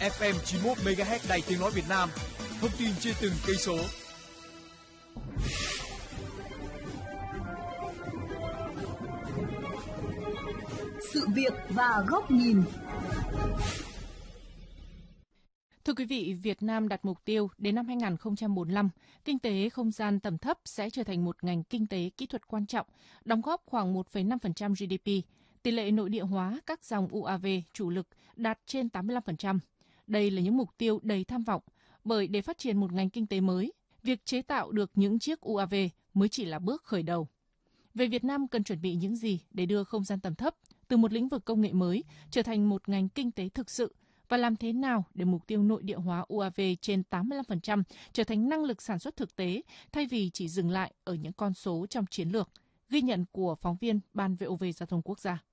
FM 91 MHz Đài Tiếng nói Việt Nam. Thông tin trên từng cây số. Sự việc và góc nhìn. Thưa quý vị, Việt Nam đặt mục tiêu đến năm 2045, kinh tế không gian tầm thấp sẽ trở thành một ngành kinh tế kỹ thuật quan trọng, đóng góp khoảng 1,5% GDP. Tỷ lệ nội địa hóa các dòng UAV chủ lực đạt trên 85%. Đây là những mục tiêu đầy tham vọng, bởi để phát triển một ngành kinh tế mới, việc chế tạo được những chiếc UAV mới chỉ là bước khởi đầu. Về Việt Nam cần chuẩn bị những gì để đưa không gian tầm thấp từ một lĩnh vực công nghệ mới trở thành một ngành kinh tế thực sự, và làm thế nào để mục tiêu nội địa hóa UAV trên 85% trở thành năng lực sản xuất thực tế thay vì chỉ dừng lại ở những con số trong chiến lược? Ghi nhận của phóng viên Ban VOV Giao thông Quốc gia.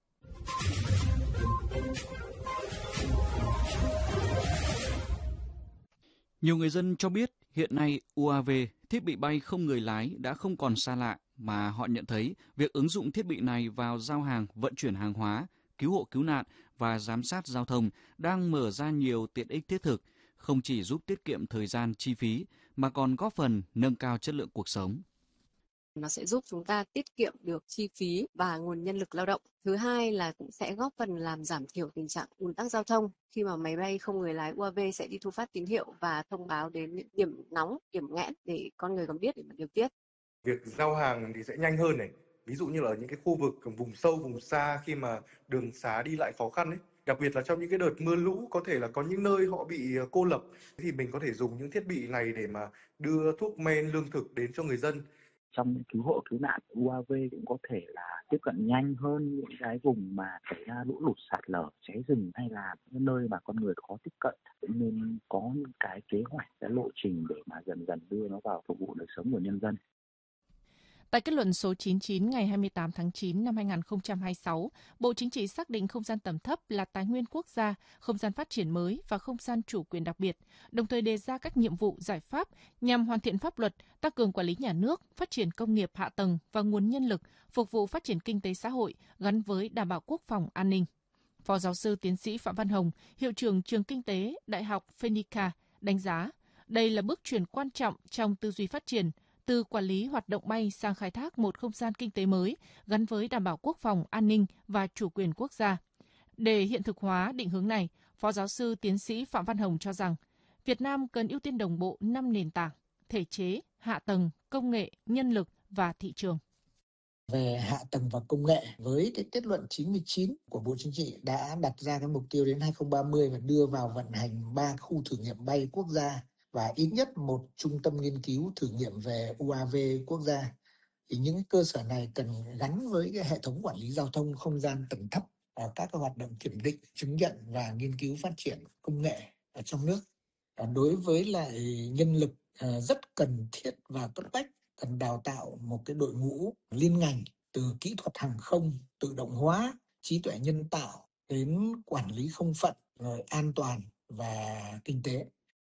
Nhiều người dân cho biết hiện nay UAV, thiết bị bay không người lái đã không còn xa lạ, mà họ nhận thấy việc ứng dụng thiết bị này vào giao hàng, vận chuyển hàng hóa, cứu hộ cứu nạn và giám sát giao thông đang mở ra nhiều tiện ích thiết thực, không chỉ giúp tiết kiệm thời gian, chi phí, mà còn góp phần nâng cao chất lượng cuộc sống. Nó sẽ giúp chúng ta tiết kiệm được chi phí và nguồn nhân lực lao động. Thứ hai là cũng sẽ góp phần làm giảm thiểu tình trạng ùn tắc giao thông khi mà máy bay không người lái UAV sẽ đi thu phát tín hiệu và thông báo đến những điểm nóng, điểm nghẽn để con người còn biết để mà điều tiết. Việc giao hàng thì sẽ nhanh hơn này. Ví dụ như là ở những cái khu vực vùng sâu, vùng xa khi mà đường xá đi lại khó khăn ấy. Đặc biệt là trong những cái đợt mưa lũ, có thể là có những nơi họ bị cô lập thì mình có thể dùng những thiết bị này để mà đưa thuốc men, lương thực đến cho người dân. Trong cứu hộ cứu nạn, UAV cũng có thể là tiếp cận nhanh hơn những cái vùng mà xảy ra lũ lụt, sạt lở, cháy rừng hay là những nơi mà con người khó tiếp cận, nên có những cái kế hoạch, cái lộ trình để mà dần dần đưa nó vào phục vụ đời sống của nhân dân. Tại kết luận số 99 ngày 28 tháng 9 năm 2026, Bộ Chính trị xác định không gian tầm thấp là tài nguyên quốc gia, không gian phát triển mới và không gian chủ quyền đặc biệt, đồng thời đề ra các nhiệm vụ giải pháp nhằm hoàn thiện pháp luật, tăng cường quản lý nhà nước, phát triển công nghiệp hạ tầng và nguồn nhân lực, phục vụ phát triển kinh tế xã hội gắn với đảm bảo quốc phòng an ninh. Phó giáo sư tiến sĩ Phạm Văn Hồng, hiệu trưởng trường kinh tế Đại học Phenica đánh giá, đây là bước chuyển quan trọng trong tư duy phát triển, từ quản lý hoạt động bay sang khai thác một không gian kinh tế mới gắn với đảm bảo quốc phòng, an ninh và chủ quyền quốc gia. Để hiện thực hóa định hướng này, Phó giáo sư tiến sĩ Phạm Văn Hồng cho rằng Việt Nam cần ưu tiên đồng bộ 5 nền tảng: thể chế, hạ tầng, công nghệ, nhân lực và thị trường. Về hạ tầng và công nghệ, với cái kết luận 99 của Bộ Chính trị đã đặt ra cái mục tiêu đến 2030 và đưa vào vận hành 3 khu thử nghiệm bay quốc gia và ít nhất một trung tâm nghiên cứu thử nghiệm về UAV quốc gia. Thì những cái cơ sở này cần gắn với cái hệ thống quản lý giao thông không gian tầm thấp, các cái hoạt động kiểm định, chứng nhận và nghiên cứu phát triển công nghệ ở trong nước. Đối với lại nhân lực rất cần thiết và cấp bách, cần đào tạo một cái đội ngũ liên ngành từ kỹ thuật hàng không, tự động hóa, trí tuệ nhân tạo đến quản lý không phận, rồi an toàn và kinh tế.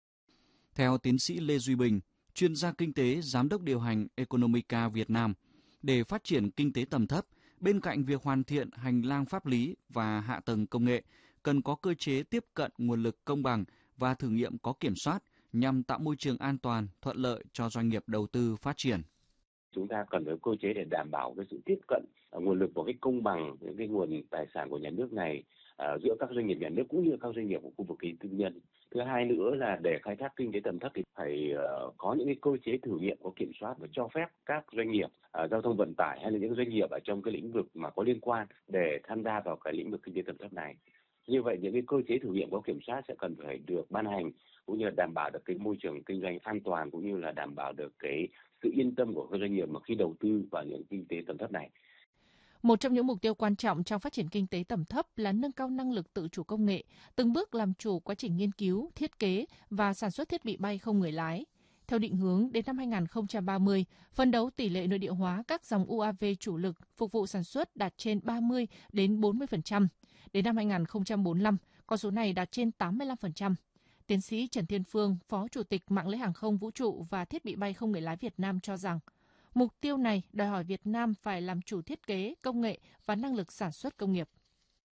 Theo tiến sĩ Lê Duy Bình, chuyên gia kinh tế, giám đốc điều hành Economica Việt Nam, để phát triển kinh tế tầm thấp, bên cạnh việc hoàn thiện hành lang pháp lý và hạ tầng công nghệ, cần có cơ chế tiếp cận nguồn lực công bằng và thử nghiệm có kiểm soát nhằm tạo môi trường an toàn, thuận lợi cho doanh nghiệp đầu tư phát triển. Chúng ta cần có cơ chế để đảm bảo cái sự tiếp cận nguồn lực một cách công bằng, những cái nguồn tài sản của nhà nước này giữa các doanh nghiệp nhà nước cũng như các doanh nghiệp của khu vực tư nhân. Thứ hai nữa là để khai thác kinh tế tầm thấp thì phải có những cái cơ chế thử nghiệm có kiểm soát và cho phép các doanh nghiệp giao thông vận tải hay là những doanh nghiệp ở trong cái lĩnh vực mà có liên quan để tham gia vào cái lĩnh vực kinh tế tầm thấp này. Như vậy những cái cơ chế thử nghiệm có kiểm soát sẽ cần phải được ban hành, cũng như là đảm bảo được cái môi trường kinh doanh an toàn, cũng như là đảm bảo được cái sự yên tâm của các doanh nghiệp mà khi đầu tư vào những kinh tế tầm thấp này. Một trong những mục tiêu quan trọng trong phát triển kinh tế tầm thấp là nâng cao năng lực tự chủ công nghệ, từng bước làm chủ quá trình nghiên cứu, thiết kế và sản xuất thiết bị bay không người lái. Theo định hướng, đến năm 2030, phấn đấu tỷ lệ nội địa hóa các dòng UAV chủ lực phục vụ sản xuất đạt trên 30 đến 40%. Đến năm 2045, con số này đạt trên 85%. Tiến sĩ Trần Thiên Phương, Phó Chủ tịch Mạng lưới Hàng không Vũ trụ và Thiết bị bay không người lái Việt Nam cho rằng, mục tiêu này đòi hỏi Việt Nam phải làm chủ thiết kế, công nghệ và năng lực sản xuất công nghiệp.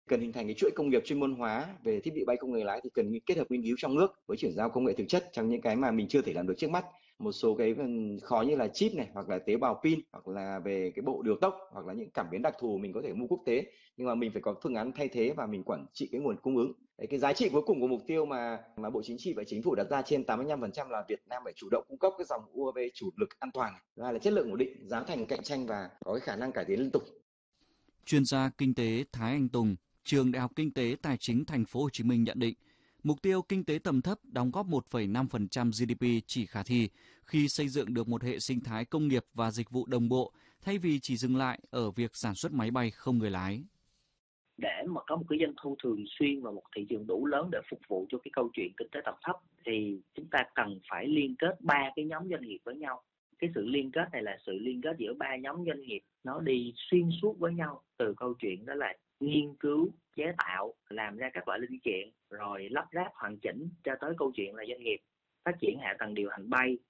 Cần hình thành cái chuỗi công nghiệp chuyên môn hóa về thiết bị bay không người lái thì cần kết hợp nghiên cứu trong nước với chuyển giao công nghệ thực chất trong những cái mà mình chưa thể làm được trước mắt. Một số cái khó như là chip này, hoặc là tế bào pin, hoặc là về cái bộ điều tốc, hoặc là những cảm biến đặc thù mình có thể mua quốc tế, nhưng mà mình phải có phương án thay thế và mình quản trị cái nguồn cung ứng. Đấy, cái giá trị cuối cùng của mục tiêu mà Bộ Chính trị và Chính phủ đặt ra trên 85% là Việt Nam phải chủ động cung cấp cái dòng UAV chủ lực an toàn, là chất lượng ổn định, giá thành cạnh tranh và có cái khả năng cải tiến liên tục. Chuyên gia kinh tế Thái Anh Tùng, Trường Đại học Kinh tế Tài chính Thành phố Hồ Chí Minh nhận định, mục tiêu kinh tế tầm thấp đóng góp 1,5% GDP chỉ khả thi khi xây dựng được một hệ sinh thái công nghiệp và dịch vụ đồng bộ, thay vì chỉ dừng lại ở việc sản xuất máy bay không người lái. Để mà có một cái doanh thu thường xuyên và một thị trường đủ lớn để phục vụ cho cái câu chuyện kinh tế tầm thấp thì chúng ta cần phải liên kết 3 cái nhóm doanh nghiệp với nhau. Cái sự liên kết này là sự liên kết giữa 3 nhóm doanh nghiệp, nó đi xuyên suốt với nhau, từ câu chuyện đó là nghiên cứu, chế tạo, làm ra các loại linh kiện, rồi lắp ráp hoàn chỉnh cho tới câu chuyện là doanh nghiệp phát triển hạ tầng điều hành bay,